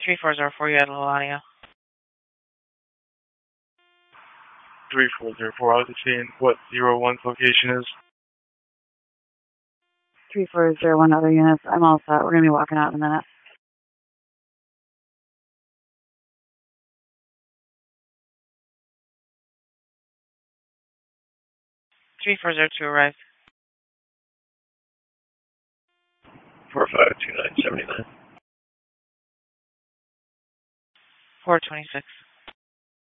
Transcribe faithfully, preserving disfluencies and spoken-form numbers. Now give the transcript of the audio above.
three four zero four, you had a little audio. three four zero four, I was just seeing what zero one's location is. three four zero one, other units. I'm all set. We're going to be walking out in a minute. three four zero two arrived. four five two nine seven nine. four twenty-six.